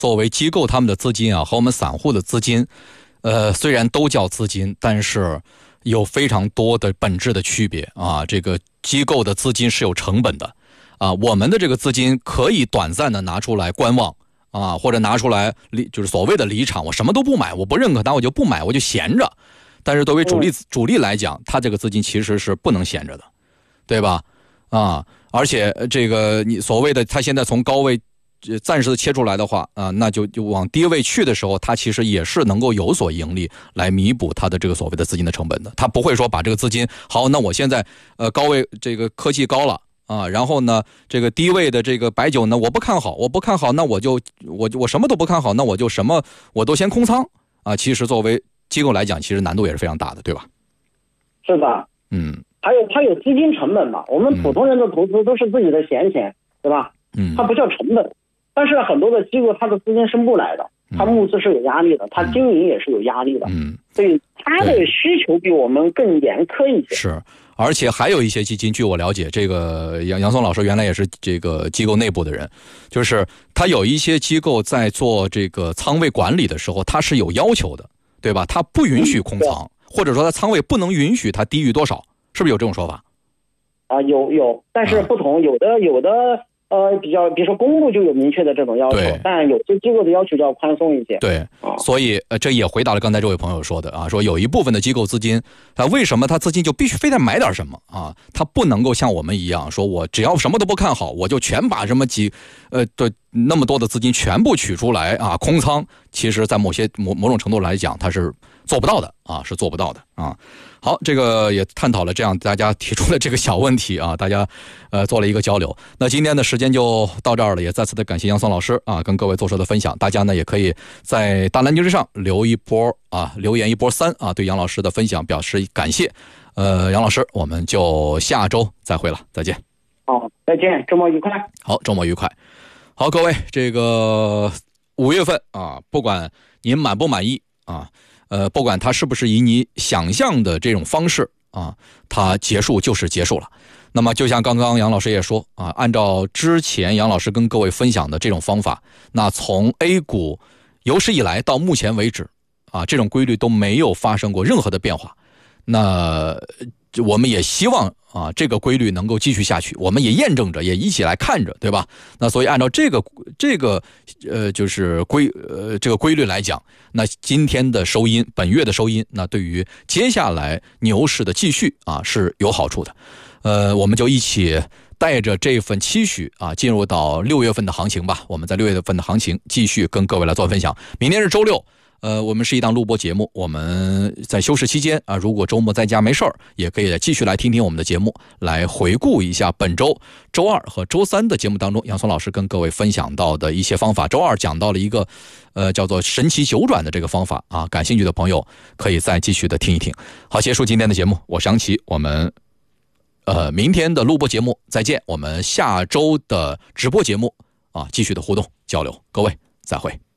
作为机构他们的资金啊和我们散户的资金，虽然都叫资金，但是有非常多的本质的区别啊。这个机构的资金是有成本的啊，我们的这个资金可以短暂的拿出来观望啊，或者拿出来就是所谓的离场，我什么都不买，我不认可它，我就不买，我就闲着。但是作为主力来讲，它这个资金其实是不能闲着的，对吧？啊，而且这个你所谓的它现在从高位暂时的切出来的话啊，那就往低位去的时候，它其实也是能够有所盈利来弥补它的这个所谓的资金的成本的。它不会说把这个资金好，那我现在高位这个科技高了啊，然后呢这个低位的这个白酒呢我不看好，那我什么都不看好，那我就什么我都先空仓啊。其实作为机构来讲，其实难度也是非常大的，对吧？ 是的，还有它有资金成本嘛，我们普通人的投资都是自己的闲钱，对吧？它不叫成本。但是很多的机构它的资金是不来的，它募资是有压力的，它经营也是有压力的，所以它的需求比我们更严苛一些。 是，而且还有一些基金，据我了解，这个杨松老师原来也是这个机构内部的人，就是他有一些机构在做这个仓位管理的时候，他是有要求的，对吧？他不允许空仓，或者说他仓位不能允许它低于多少，是不是有这种说法？ 啊，有，但是不同，有的比如说公布就有明确的这种要求，但有些机构的要求就要宽松一些。 对，所以这也回答了刚才这位朋友说的啊，说有一部分的机构资金，为什么他资金就必须非得买点什么啊？他不能够像我们一样，说我只要什么都不看好，我就全把什么对那么多的资金全部取出来啊，空仓。其实，在某种程度来讲，它是做不到的啊，是做不到的啊。好，这个也探讨了这样大家提出了这个小问题啊，大家做了一个交流。那今天的时间就到这儿了，也再次的感谢杨松老师啊跟各位做出的分享。大家呢也可以在大蓝鲸之上留言一波3啊，对杨老师的分享表示感谢。杨老师，我们就下周再会了，再见。 好，再见，周末愉快。 好，周末愉快。好，各位，这个5月份啊，不管您满不满意啊。不管它是不是以你想象的这种方式啊，它结束就是结束了。那么就像刚刚杨老师也说啊，按照之前杨老师跟各位分享的这种方法，那从 A 股有史以来到目前为止啊，这种规律都没有发生过任何的变化。那我们也希望啊，这个规律能够继续下去，我们也验证着，也一起来看着，对吧？那所以按照这个就是这个规律来讲，那今天的收音，本月的收音，那对于接下来牛市的继续啊是有好处的。我们就一起带着这份期许啊，进入到6月份的行情吧。我们在6月份的行情继续跟各位来做分享。明天是周六。我们是一档录播节目，我们在休市期间啊，如果周末在家没事儿，也可以继续来听听我们的节目，来回顾一下本周周2和周3的节目当中，杨松老师跟各位分享到的一些方法。周2讲到了一个叫做神奇九转的这个方法啊，感兴趣的朋友可以再继续的听一听。好，结束今天的节目，我是杨奇，我们明天的录播节目再见，我们下周的直播节目啊，继续的互动交流，各位再会。